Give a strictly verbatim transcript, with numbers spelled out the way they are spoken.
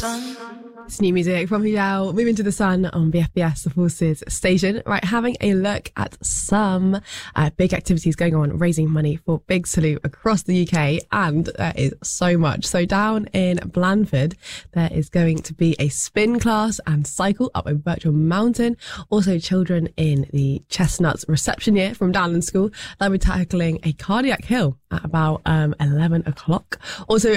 sun. It's new music from Hujao, Moving to the Sun on B F B S, the Forces station. Right, having a look at some uh, big activities going on, raising money for Big Salute across the U K, and there is so much. So down in Blandford, there is going to be a spin class and cycle up a virtual mountain. Also, children in the Chestnuts reception year from Downland School, they'll be tackling a cardiac hill at about um, eleven o'clock. Also,